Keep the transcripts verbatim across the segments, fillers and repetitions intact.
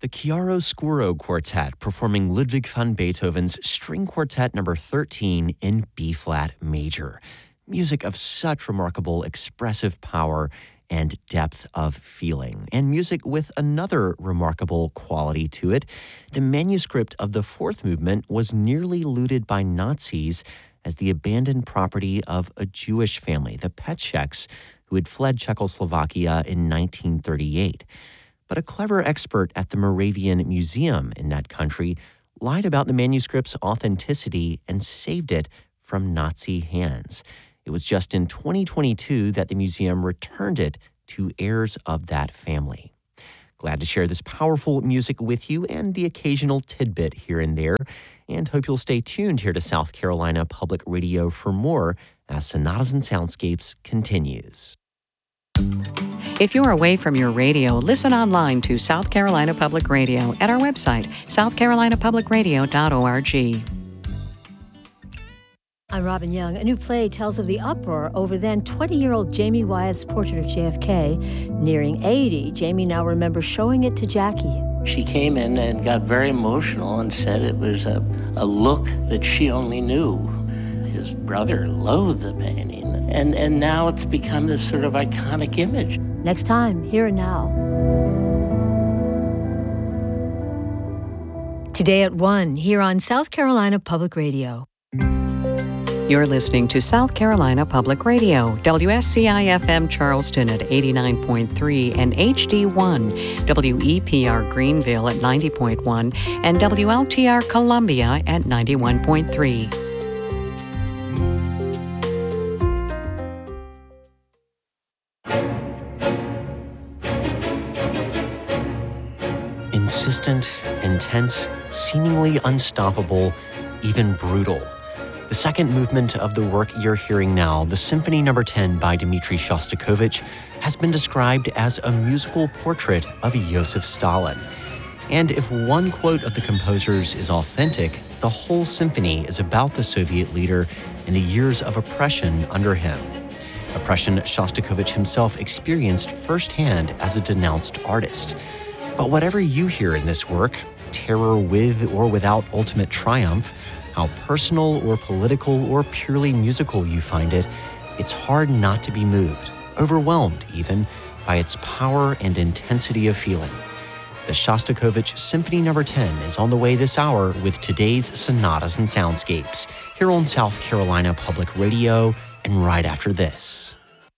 The Chiaroscuro Quartet performing Ludwig van Beethoven's String Quartet number thirteen in B-flat major. Music of such remarkable expressive power and depth of feeling. And music with another remarkable quality to it. The manuscript of the fourth movement was nearly looted by Nazis as the abandoned property of a Jewish family, the Petscheks, who had fled Czechoslovakia in nineteen thirty-eight. But a clever expert at the Moravian Museum in that country lied about the manuscript's authenticity and saved it from Nazi hands. It was just in twenty twenty-two that the museum returned it to heirs of that family. Glad to share this powerful music with you and the occasional tidbit here and there, and hope you'll stay tuned here to South Carolina Public Radio for more as Sonatas and Soundscapes continues. If you're away from your radio, listen online to South Carolina Public Radio at our website, south carolina public radio dot org. I'm Robin Young. A new play tells of the uproar over then twenty-year-old Jamie Wyeth's portrait of J F K. Nearing eighty, Jamie now remembers showing it to Jackie. She came in and got very emotional and said it was a, a look that she only knew. His brother loathed the painting, and, and now it's become this sort of iconic image. Next time, Here and Now. Today at one, here on South Carolina Public Radio. You're listening to South Carolina Public Radio, W S C I F M Charleston at eighty-nine point three and H D one, W E P R Greenville at ninety point one, and W L T R Columbia at ninety-one point three. Insistent, intense, seemingly unstoppable, even brutal. The second movement of the work you're hearing now, the Symphony Number ten by Dmitri Shostakovich, has been described as a musical portrait of Joseph Stalin. And if one quote of the composer's is authentic, the whole symphony is about the Soviet leader and the years of oppression under him. Oppression Shostakovich himself experienced firsthand as a denounced artist. But whatever you hear in this work, terror with or without ultimate triumph, how personal or political or purely musical you find it, it's hard not to be moved, overwhelmed even, by its power and intensity of feeling. The Shostakovich Symphony Number ten is on the way this hour with today's Sonatas and Soundscapes, here on South Carolina Public Radio, and right after this.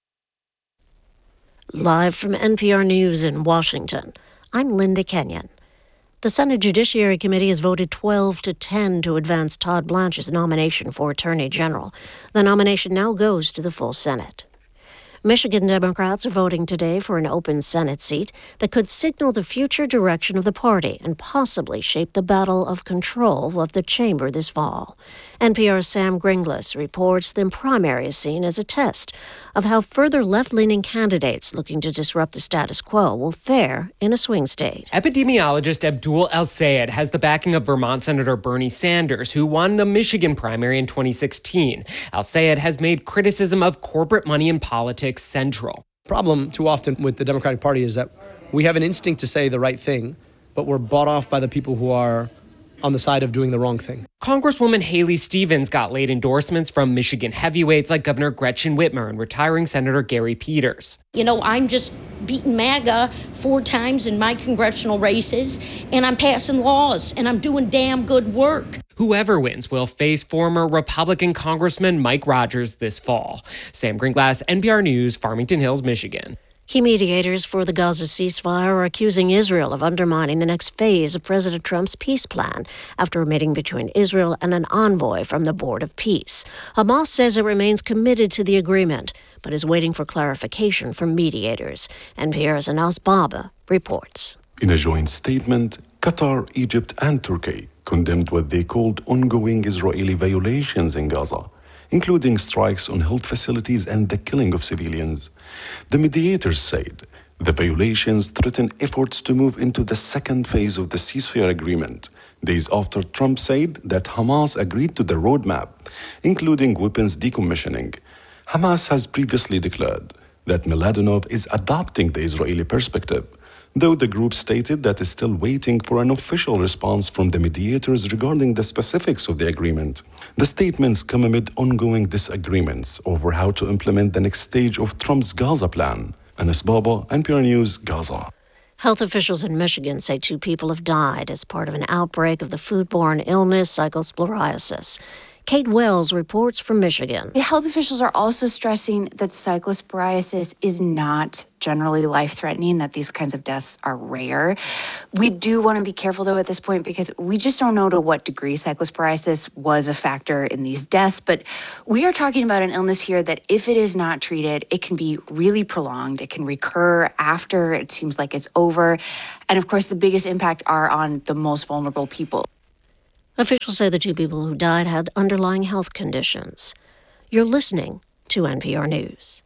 Live from N P R News in Washington, I'm Linda Kenyon. The Senate Judiciary Committee has voted twelve to ten to advance Todd Blanche's nomination for Attorney General. The nomination now goes to the full Senate. Michigan Democrats are voting today for an open Senate seat that could signal the future direction of the party and possibly shape the battle of control of the chamber this fall. N P R's Sam Gringlas reports the primary is seen as a test of how further left-leaning candidates looking to disrupt the status quo will fare in a swing state. Epidemiologist Abdul El-Sayed has the backing of Vermont Senator Bernie Sanders, who won the Michigan primary in twenty sixteen. El-Sayed has made criticism of corporate money in politics central. Problem too often with the Democratic Party is that we have an instinct to say the right thing, but we're bought off by the people who are on the side of doing the wrong thing. Congresswoman Haley Stevens got late endorsements from Michigan heavyweights like Governor Gretchen Whitmer and retiring Senator Gary Peters. You know, I'm just beating MAGA four times in my congressional races, and I'm passing laws, and I'm doing damn good work. Whoever wins will face former Republican Congressman Mike Rogers this fall. Sam Gringlas, N P R News, Farmington Hills, Michigan. Key mediators for the Gaza ceasefire are accusing Israel of undermining the next phase of President Trump's peace plan after a meeting between Israel and an envoy from the Board of Peace. Hamas says it remains committed to the agreement, but is waiting for clarification from mediators. N P R's Anas Baba reports. In a joint statement, Qatar, Egypt, and Turkey condemned what they called ongoing Israeli violations in Gaza, including strikes on health facilities and the killing of civilians. The mediators said the violations threaten efforts to move into the second phase of the ceasefire agreement, days after Trump said that Hamas agreed to the roadmap, including weapons decommissioning. Hamas has previously declared that Mladenov is adopting the Israeli perspective, though the group stated that it's still waiting for an official response from the mediators regarding the specifics of the agreement. The statements come amid ongoing disagreements over how to implement the next stage of Trump's Gaza plan. Anas Baba, N P R News, Gaza. Health officials in Michigan say two people have died as part of an outbreak of the foodborne illness cyclosporiasis. Kate Wells reports from Michigan. Health officials are also stressing that cyclosporiasis is not generally life-threatening, that these kinds of deaths are rare. We do want to be careful, though, at this point, because we just don't know to what degree cyclosporiasis was a factor in these deaths. But we are talking about an illness here that, if it is not treated, it can be really prolonged. It can recur after it seems like it's over. And, of course, the biggest impact are on the most vulnerable people. Officials say the two people who died had underlying health conditions. You're listening to N P R News.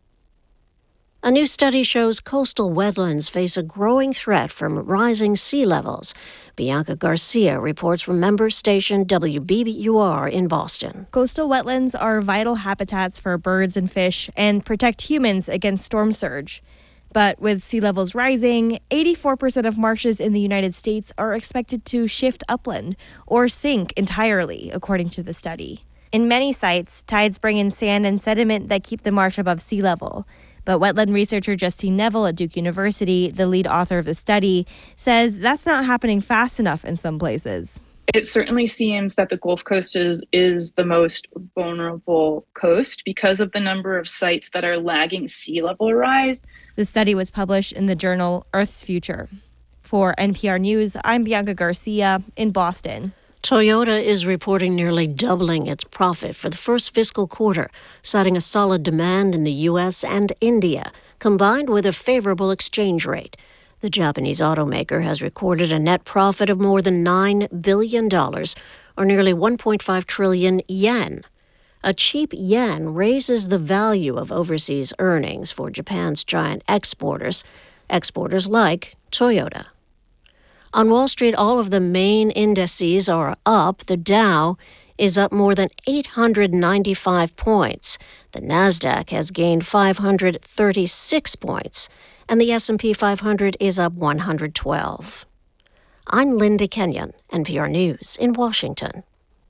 A new study shows coastal wetlands face a growing threat from rising sea levels. Bianca Garcia reports from member station W B U R in Boston. Coastal wetlands are vital habitats for birds and fish and protect humans against storm surge. But with sea levels rising, eighty-four percent of marshes in the United States are expected to shift upland or sink entirely, according to the study. In many sites, tides bring in sand and sediment that keep the marsh above sea level. But wetland researcher Justine Neville at Duke University, the lead author of the study, says that's not happening fast enough in some places. It certainly seems that the Gulf Coast is, is the most vulnerable coast because of the number of sites that are lagging sea level rise. The study was published in the journal Earth's Future. For N P R News, I'm Bianca Garcia in Boston. Toyota is reporting nearly doubling its profit for the first fiscal quarter, citing a solid demand in the U S and India, combined with a favorable exchange rate. The Japanese automaker has recorded a net profit of more than nine billion dollars, or nearly one point five trillion yen. A cheap yen raises the value of overseas earnings for Japan's giant exporters, exporters like Toyota. On Wall Street, all of the main indices are up. The Dow is up more than eight hundred ninety-five points. The Nasdaq has gained five hundred thirty-six points, and the S and P five hundred is up one hundred twelve. I'm Linda Kenyon, N P R News in Washington.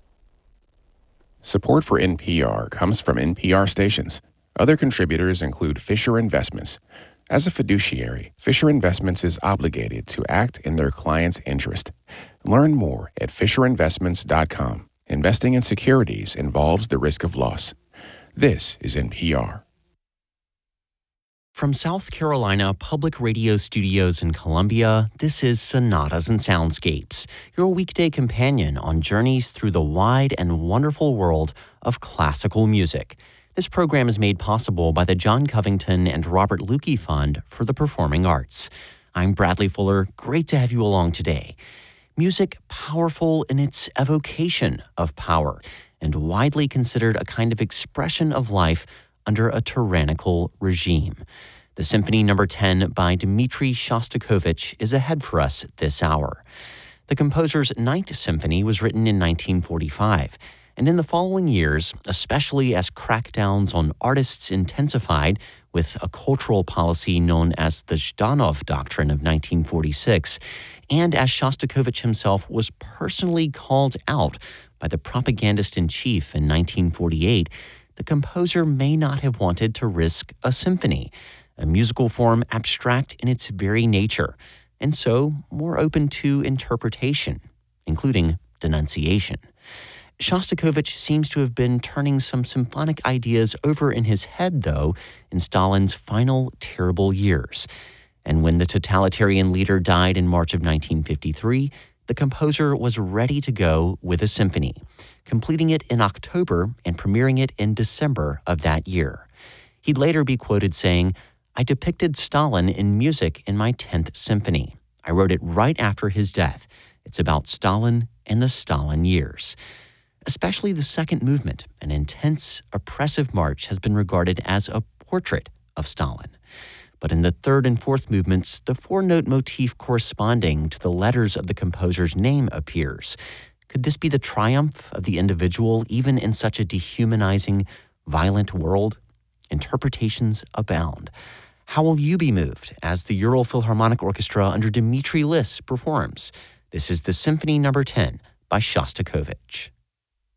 Support for N P R comes from N P R stations. Other contributors include Fisher Investments. As a fiduciary, Fisher Investments is obligated to act in their client's interest. Learn more at fisher investments dot com. Investing in securities involves the risk of loss. This is N P R. From South Carolina Public Radio Studios in Columbia, this is Sonatas and Soundscapes, your weekday companion on journeys through the wide and wonderful world of classical music. This program is made possible by the John Covington and Robert Lukey Fund for the Performing Arts. I'm Bradley Fuller. Great to have you along today. Music powerful in its evocation of power and widely considered a kind of expression of life under a tyrannical regime. The Symphony Number ten by Dmitri Shostakovich is ahead for us this hour. The composer's Ninth Symphony was written in nineteen forty-five, and in the following years, especially as crackdowns on artists intensified with a cultural policy known as the Zhdanov Doctrine of nineteen forty-six, and as Shostakovich himself was personally called out by the propagandist-in-chief in nineteen forty-eight, the composer may not have wanted to risk a symphony, a musical form abstract in its very nature, and so more open to interpretation, including denunciation. Shostakovich seems to have been turning some symphonic ideas over in his head, though, in Stalin's final terrible years. And when the totalitarian leader died in March of nineteen fifty-three, the composer was ready to go with a symphony, completing it in October and premiering it in December of that year. He'd later be quoted saying, "I depicted Stalin in music in my tenth Symphony. I wrote it right after his death. It's about Stalin and the Stalin years." Especially the second movement, an intense, oppressive march, has been regarded as a portrait of Stalin. But in the third and fourth movements, the four-note motif corresponding to the letters of the composer's name appears. Could this be the triumph of the individual, even in such a dehumanizing, violent world? Interpretations abound. How will you be moved as the Ural Philharmonic Orchestra under Dmitri Liss performs? This is the Symphony Number ten by Shostakovich.